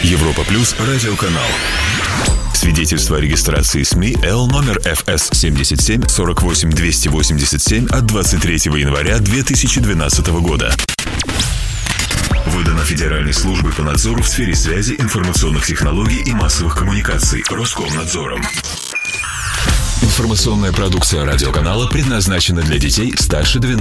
Европа Плюс радиоканал. Свидетельство о регистрации СМИ Л номер ФС 77 48 287 от 23 января 2012 года. Выдано Федеральной службой по надзору в сфере связи, информационных технологий и массовых коммуникаций Роскомнадзором. Информационная продукция радиоканала предназначена для детей старше 12